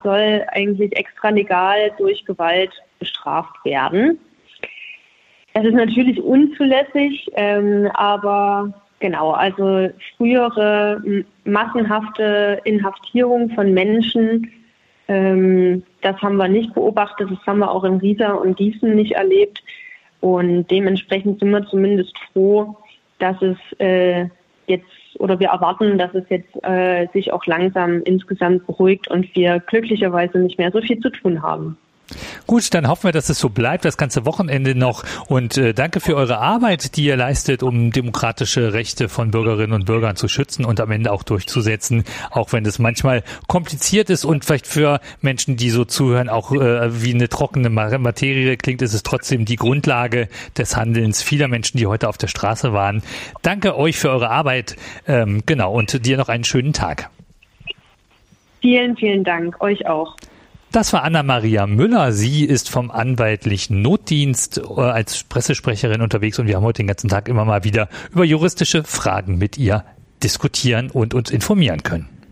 soll eigentlich extralegal durch Gewalt bestraft werden. Das ist natürlich unzulässig, aber genau, also frühere massenhafte Inhaftierung von Menschen, das haben wir nicht beobachtet, das haben wir auch in Riesa und Gießen nicht erlebt. Und dementsprechend sind wir zumindest froh, dass es wir erwarten, dass es jetzt sich auch langsam insgesamt beruhigt und wir glücklicherweise nicht mehr so viel zu tun haben. Gut, dann hoffen wir, dass es so bleibt, das ganze Wochenende noch. Und danke für eure Arbeit, die ihr leistet, um demokratische Rechte von Bürgerinnen und Bürgern zu schützen und am Ende auch durchzusetzen, auch wenn das manchmal kompliziert ist und vielleicht für Menschen, die so zuhören, auch wie eine trockene Materie klingt, ist es trotzdem die Grundlage des Handelns vieler Menschen, die heute auf der Straße waren. Danke euch für eure Arbeit, und dir noch einen schönen Tag. Vielen, vielen Dank, euch auch. Das war Anna-Maria Müller. Sie ist vom anwaltlichen Notdienst als Pressesprecherin unterwegs und wir haben heute den ganzen Tag immer mal wieder über juristische Fragen mit ihr diskutieren und uns informieren können.